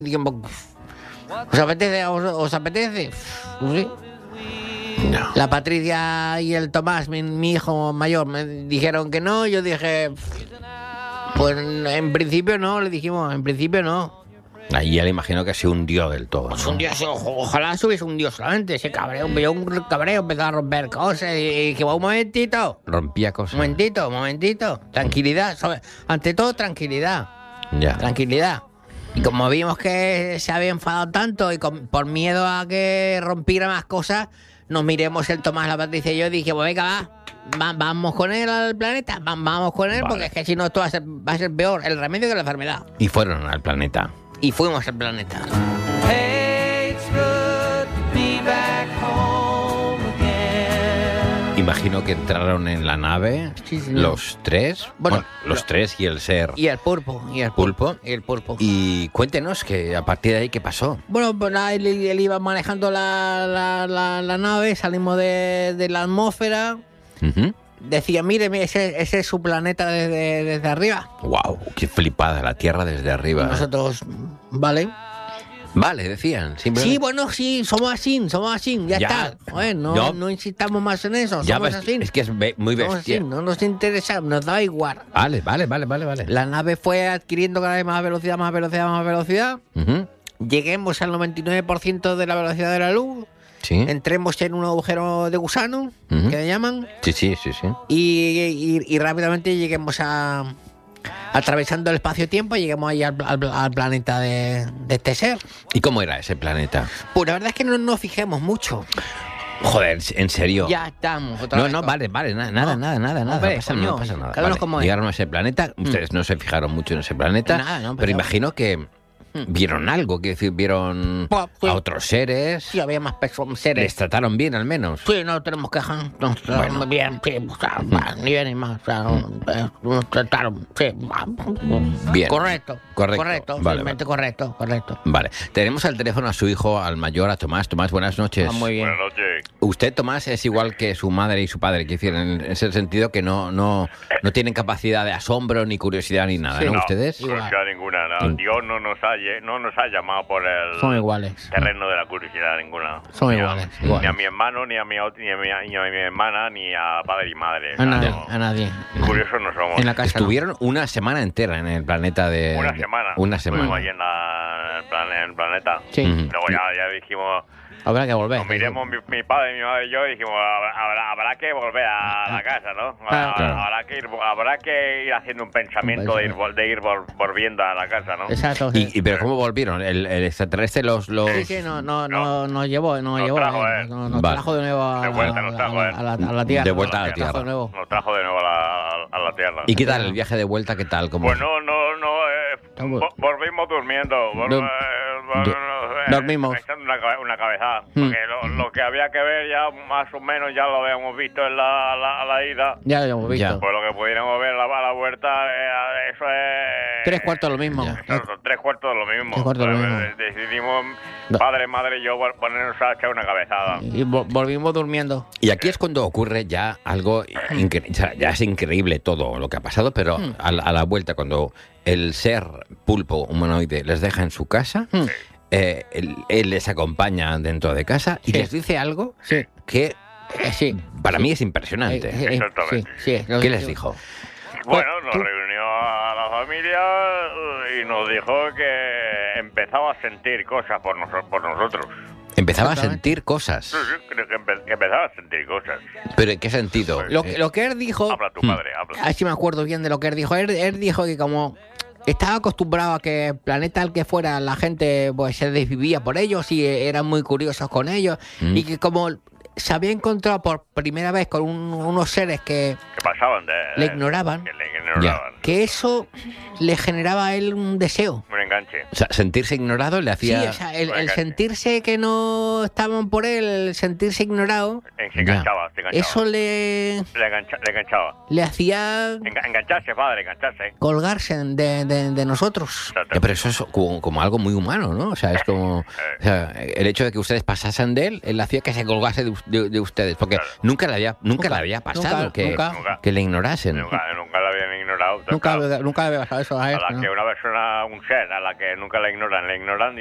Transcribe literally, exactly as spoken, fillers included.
Dijimos, ¿os apetece? ¿Os, os apetece? Sí. No. La Patricia y el Tomás, mi, mi hijo mayor, me dijeron que no. Yo dije, pues en principio no, le dijimos, en principio no. Ahí ya le imagino que se hundió del todo, Pues ¿no? un día, o- ojalá subiese un día solamente, ese cabreo, yo un cabreo, empezó a romper cosas y dije, un momentito, Rompía cosas. un momentito, un momentito, tranquilidad, sobre- ante todo tranquilidad, Ya. tranquilidad. Y como vimos que se había enfadado tanto y con- por miedo a que rompiera más cosas, nos miremos el Tomás, la Patricia y yo, y dije, pues venga, va, va- vamos con él al planeta, va- vamos con él, Vale. porque es que si no esto va a ser, va a ser peor el remedio que la enfermedad. Y fueron al planeta. Y fuimos al planeta. Hey, it's good to be back home again. Imagino que entraron en la nave Sí, señor. los tres. Bueno, Bueno, los lo- tres y el ser. Y el pulpo, y el Pulpo. Y el pulpo. Y cuéntenos que a partir de ahí, ¿qué pasó? Bueno, pues nada, él, él iba manejando la, la, la, la nave, salimos de, de la atmósfera. Ujú. Decía, mire, mire, ese, ese es su planeta desde, desde arriba. Wow, qué flipada, la Tierra desde arriba. Nosotros, vale. Vale, decían. Simplemente... Sí, bueno, sí, somos así, somos así, ya, Ya. está. Joder, no, Yo- no insistamos más en eso, Ya somos ves, así. es que es be- muy Somos bestia. así, no nos interesa, nos da igual. Vale, vale, vale, vale, vale. La nave fue adquiriendo cada vez más velocidad, más velocidad, más velocidad. Ujú. Lleguemos al noventa y nueve por ciento de la velocidad de la luz. Sí. Entremos en un agujero de gusano, Ujú. que le llaman, Sí, sí, sí, sí. y, y- y rápidamente lleguemos a... Atravesando el espacio-tiempo, lleguemos ahí al, al- al planeta de, de este ser. ¿Y cómo era ese planeta? Pues la verdad es que no nos fijemos mucho. Joder, en serio. Ya estamos. Otra No, vez no, con- vale, vale, na- nada, No. nada, nada, nada. Hombre, no pasa, coño, no pasa nada. cada uno Vale, como es. llegaron a ese planeta, ustedes no se fijaron mucho en ese planeta, Nada, no, pero pero- imagino que vieron algo, quiero decir, vieron Pues, pues, a otros seres, Sí, había más personas, les seres. trataron bien al menos. Sí, no tenemos quejas. Nos trataron Bueno. bien, sí, o sea, va, ni bien ni más. O sea, eh, nos trataron, sí. va, Bien. Correcto. Correcto. Correcto, Vale, simplemente correcto, correcto. Vale, tenemos al teléfono a su hijo, al mayor, a Tomás. Tomás, buenas noches. Ah, muy bien. Buenas noches. Usted, Tomás, es igual que su madre y su padre, quiero decir, en ese sentido que no, no, no tienen capacidad de asombro, ni curiosidad, ni nada, Sí. ¿no? No. ¿Ustedes? Igual. Curiosidad ninguna. No. Mm. Dios no nos, ha, lle- no nos ha llamado por el Son iguales. terreno de la curiosidad ninguna. Son Ni a- iguales, Ni iguales. a mi hermano, ni a mi, ot- ni a mi, ni a mi hermana, ni a padre y madre. A nadie, No, a nadie. curiosos no somos. En la casa no. Estuvieron una semana entera en el planeta de... Una de- semana. Una Estuvimos semana. ahí en, la- en el plan- en el planeta. Sí, Ujú. Luego ya, ya dijimos, habrá que volver. nos miremos mi, mi padre, mi madre y yo, y dijimos, habrá, habrá, habrá que volver a la casa, ¿no? Habrá, Claro. habrá que ir, habrá que ir haciendo un pensamiento de ir, vol- de ir vol- volviendo a la casa, ¿no? Exacto. sí. ¿Y, y pero cómo volvieron? ¿El, el extraterrestre los...? los... Sí, sí, no, no, no, nos llevó, nos Nos llevó, trajo, eh, eh. nos, nos Vale. trajo de nuevo a, De vuelta, a- nos a- trajo, a- eh. a la, a la Tierra. De vuelta a la Nos trajo Tierra. de nuevo. Nos trajo de nuevo a la, a la Tierra. ¿Y qué tal el viaje de vuelta? ¿Qué tal? ¿Cómo? Pues no, no, no, eh, Estamos- vo- volvimos durmiendo. vol- Dor- eh, vol- do- eh, dormimos. Echando una, cabe- una cabezada. Hmm. Porque lo, lo que había que ver ya más o menos ya lo habíamos visto en la, la, la ida. Ya lo hemos visto. Ya. Pues lo que pudiéramos ver a la, a la vuelta, eh, eso es... Tres cuartos lo mismo. Ya. Eso, tres cuartos de lo mismo. Tres cuartos de lo Pues, mismo. eh, Decidimos, No. padre, madre y yo, vol- ponernos a echar una cabezada. Y vo- volvimos durmiendo. Y aquí es cuando ocurre ya algo increíble. O sea, ya es increíble todo lo que ha pasado, pero Hmm. a, la, a la vuelta, cuando el ser pulpo humanoide les deja en su casa, Hmm. eh, él, él les acompaña dentro de casa y Sí. les dice algo Sí, que eh, sí. para sí. mí es impresionante. Eh, eh, sí, Exactamente. sí. lo ¿Qué que- les dijo? Bueno, nos tú- reunió a la familia eh, y nos dijo que empezaba a sentir cosas por, noso- por nosotros. Empezaba a Exactamente. sentir cosas. Sí, sí, creo que, empe- que empezaba a sentir cosas. ¿Pero en qué sentido? Lo, Eh, que- lo que él dijo, Habla tu Hmm. padre, habla. así me acuerdo bien de lo que él dijo. Él, él dijo que como estaba acostumbrado a que el planeta al que fuera la gente pues se desvivía por ellos y eran muy curiosos con ellos Mm. y que como se había encontrado por primera vez con un- unos seres que Que pasaban de... le ignoraban, Que le ignoraban. que eso le generaba a él un deseo. Un enganche. O sea, sentirse ignorado le Sí, hacía... o sea, el, el Venga. sentirse que no estaban por él, el sentirse ignorado, Eh, Se enganchaba, se enganchaba. eso le, Le, engancha- le enganchaba. le hacía Enga- engancharse, padre, engancharse. colgarse de, de- de nosotros. Exacto. Eh, Pero eso es como, como algo muy humano, ¿no? O sea, es como... o sea, el hecho de que ustedes pasasen de él, él hacía que se colgase de, us- de- de ustedes, porque Claro. nunca le había, nunca Nunca, le había pasado nunca, que, nunca. Nunca. que le ignorasen. Nunca, nunca la habían ignorado claro. Nunca, claro. nunca le había pasado eso a A él. la ¿no? que una persona, un ser, a la que nunca la ignoran, la ignoran